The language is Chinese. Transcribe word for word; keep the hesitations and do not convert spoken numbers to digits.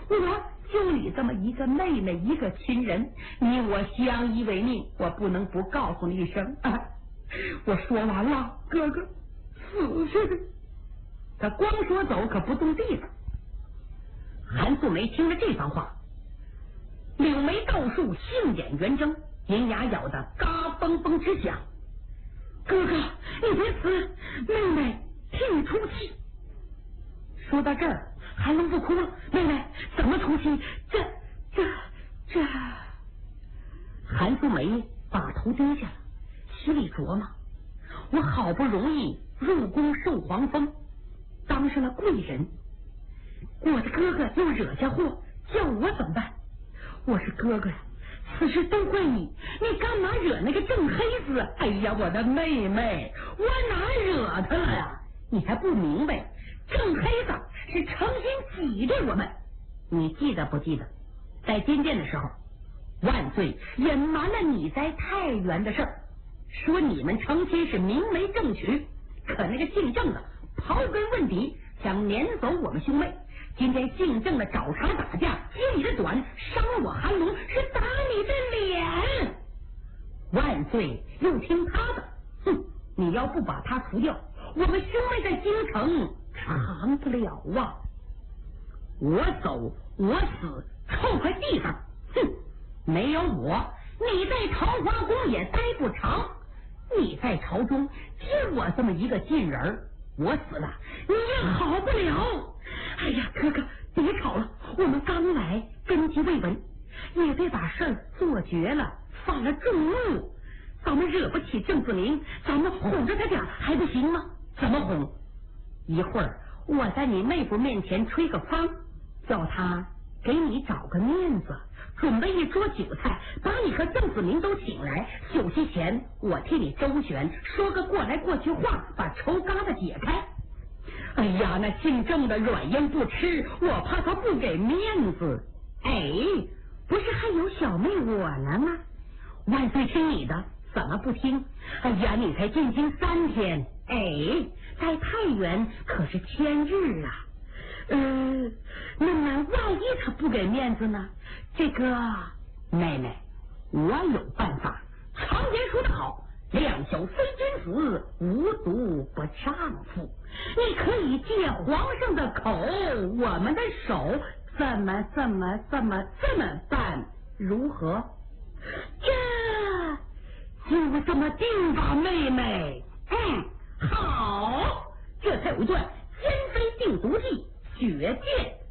我就你这么一个妹妹，一个亲人，你我相依为命，我不能不告诉你一声啊！我说完了，哥哥死去。他光说走，可不动地方。韩素梅听了这番话，柳眉倒竖，杏眼圆睁，银牙咬得嘎嘣嘣直响。哥哥，你别死，妹妹替你出气。说到这儿，韩龙不哭了。妹妹怎么出气？这这这……韩素梅把头低下了，心里琢磨：我好不容易入宫受皇封，当上了贵人，我的哥哥又惹下祸，叫我怎么办？我是哥哥呀，此事都怪你，你干嘛惹那个郑黑子？哎呀，我的妹妹，我哪惹他了呀？你还不明白，郑黑子是诚心挤兑我们。你记得不记得，在金殿的时候，万岁隐瞒了你在太原的事儿，说你们成亲是明媒正娶，可那个姓郑的刨根问底，想撵走我们兄妹。今天姓郑的找茬打架，揭你的短，伤我韩龙，是打你的脸。万岁又听他的，哼！你要不把他除掉，我们兄妹在京城长不了啊！我走我死，臭块地方！哼！没有我，你在桃花宫也待不长。你在朝中就我这么一个近人，我死了你也好不了。哎呀，哥哥别吵了，我们刚来，根基未稳，也别把事儿做绝了，犯了众怒。咱们惹不起郑子明，咱们哄着他点还不行吗？怎么哄？一会儿我在你妹夫面前吹个风，叫他给你找个面子，准备一桌酒菜，把你和郑子明都请来。酒席前我替你周旋，说个过来过去话，把仇疙瘩解开。哎呀，那姓郑的软硬不吃，我怕他不给面子。哎，不是还有小妹我呢吗？万岁听你的，怎么不听？哎呀，你才进京三天，哎，在太原可是千日啊。呃，那么万一他不给面子呢？这个妹妹，我有办法。常言说得好，两小非君子，无毒不丈夫。你可以借皇上的口，我们的手，怎么怎么怎么这么办？如何？这就这么定吧，妹妹。嗯，好，这才有一段奸妃定毒计，血溅